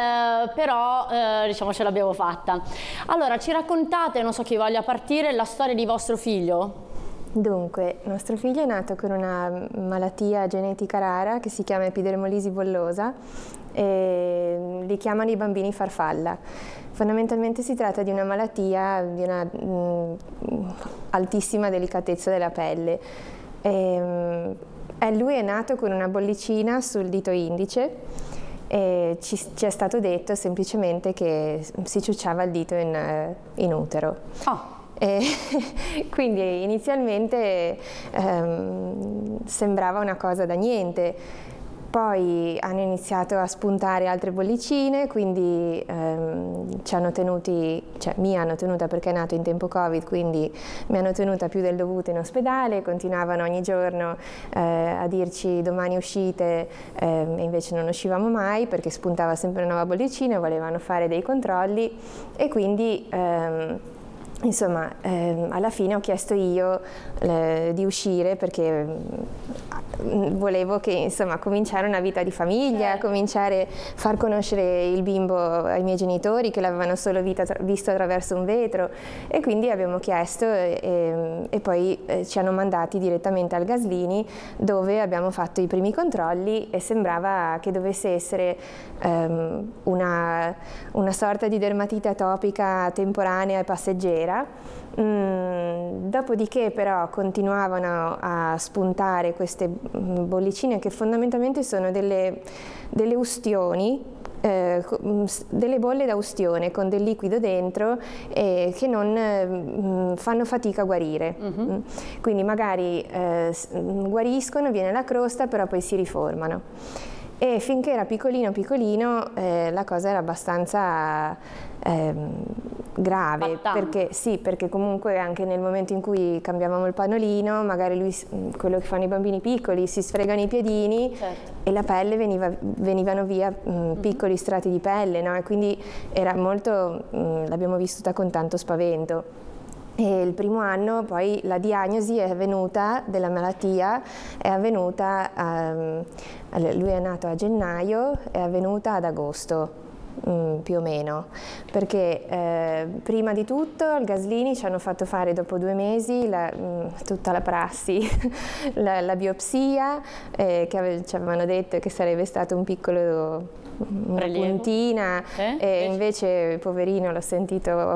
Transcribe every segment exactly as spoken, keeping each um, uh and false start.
eh, però eh, diciamo ce l'abbiamo fatta. Allora, ci raccontate, non so chi voglia partire, la storia di vostro figlio? Dunque, nostro figlio è nato con una malattia genetica rara che si chiama epidermolisi bollosa e li chiamano i bambini farfalla. Fondamentalmente si tratta di una malattia di una mh, altissima delicatezza della pelle. E, e lui è nato con una bollicina sul dito indice e ci, ci è stato detto semplicemente che si ciucciava il dito in, in utero. Oh. E quindi inizialmente ehm, sembrava una cosa da niente, poi hanno iniziato a spuntare altre bollicine, quindi ehm, ci hanno tenuti, cioè mi hanno tenuta perché è nato in tempo Covid, quindi mi hanno tenuta più del dovuto in ospedale, continuavano ogni giorno eh, a dirci domani uscite eh, e invece non uscivamo mai perché spuntava sempre una nuova bollicina, volevano fare dei controlli e quindi ehm, insomma, ehm, alla fine ho chiesto io eh, di uscire perché mh, volevo che, insomma, cominciare una vita di famiglia, cominciare a far conoscere il bimbo ai miei genitori che l'avevano solo vita, visto attraverso un vetro e quindi abbiamo chiesto e, e, e poi eh, ci hanno mandati direttamente al Gaslini dove abbiamo fatto i primi controlli e sembrava che dovesse essere ehm, una, una sorta di dermatite atopica temporanea e passeggera. Mm, dopodiché però continuavano a spuntare queste bollicine che fondamentalmente sono delle, delle ustioni, eh, delle bolle da ustione con del liquido dentro eh, che non eh, fanno fatica a guarire. Mm-hmm. Quindi magari eh, guariscono, viene la crosta, però poi si riformano. E finché era piccolino piccolino eh, la cosa era abbastanza eh, grave, perché, sì, perché comunque anche nel momento in cui cambiavamo il pannolino, magari lui, quello che fanno i bambini piccoli, si sfregano i piedini, certo, e la pelle veniva, venivano via mh, piccoli strati di pelle, no? E quindi era molto, mh, l'abbiamo vissuta con tanto spavento. E il primo anno poi la diagnosi è avvenuta della malattia, è avvenuta, um, lui è nato a gennaio, è avvenuta ad agosto. Mm, più o meno, perché eh, prima di tutto al Gaslini ci hanno fatto fare dopo due mesi la, mm, tutta la prassi, la, la biopsia, eh, che ave- ci avevano detto che sarebbe stato un piccolo, una prelievo, puntina, eh? E invece poverino l'ho sentito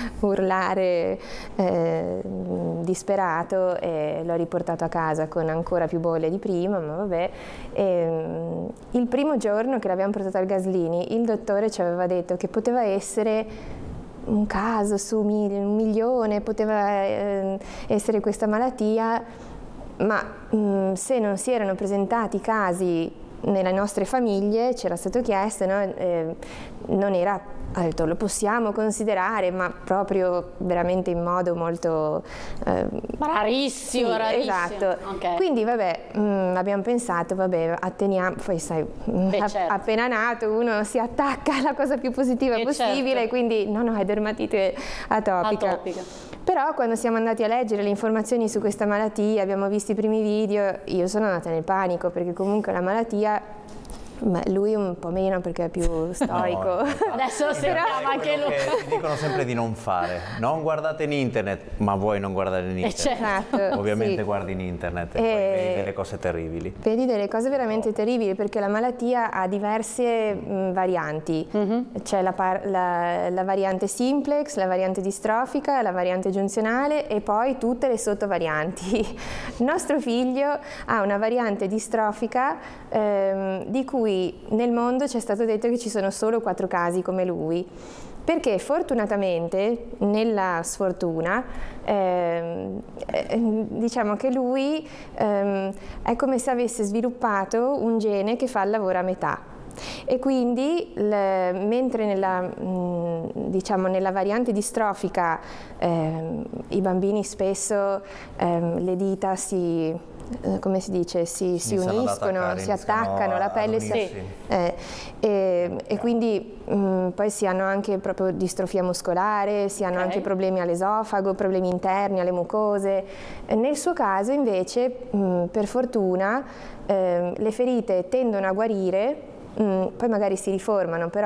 urlare eh, disperato e l'ho riportato a casa con ancora più bolle di prima, ma vabbè. E, il primo giorno che l'abbiamo portato al Gaslini il dottore ci aveva detto che poteva essere un caso su un milione, poteva eh, essere questa malattia, ma mh, se non si erano presentati casi nelle nostre famiglie, c'era stato chiesto, no? eh, non era, ha detto, lo possiamo considerare, ma proprio veramente in modo molto eh, rarissimo, sì, rarissimo. Esatto. Okay. Quindi vabbè, mh, abbiamo pensato, vabbè, atteniamo, poi sai, Beh, a, certo. appena nato uno si attacca alla cosa più positiva e possibile, certo. Quindi no, no, è dermatite atopica. atopica. Però quando siamo andati a leggere le informazioni su questa malattia, abbiamo visto i primi video, io sono andata nel panico perché comunque la malattia, ma lui un po' meno perché è più stoico. No, adesso lo sentiamo anche lui. Ti dicono sempre di non fare, non guardate in internet, ma vuoi non guardare in internet. Certo. Ovviamente sì. Guardi in internet e, e poi vedi delle cose terribili. Vedi delle cose veramente no. terribili perché la malattia ha diverse mh, varianti. Mm-hmm. C'è la, la, la variante simplex, la variante distrofica, la variante giunzionale e poi tutte le sottovarianti. Il nostro figlio ha una variante distrofica ehm, di cui nel mondo ci è stato detto che ci sono solo quattro casi come lui, perché fortunatamente nella sfortuna ehm, eh, diciamo che lui ehm, è come se avesse sviluppato un gene che fa il lavoro a metà. E quindi le, mentre nella, mh, diciamo, nella variante distrofica ehm, i bambini spesso ehm, le dita si come si dice, si, si uniscono, si attaccano, la pelle si, eh, e, e quindi mh, poi si hanno anche proprio distrofia muscolare, si hanno okay. anche problemi all'esofago, problemi interni alle mucose. Nel suo caso invece, mh, per fortuna, eh, le ferite tendono a guarire, mh, poi magari si riformano, però